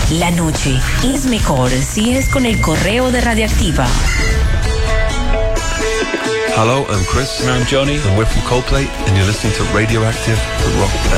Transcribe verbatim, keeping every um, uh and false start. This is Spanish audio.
La noche es mejor si es con el correo de Radioactiva. Hello, I'm Chris. And I'm Johnny. And we're from Coldplay, and you're listening to Radioactive, the rock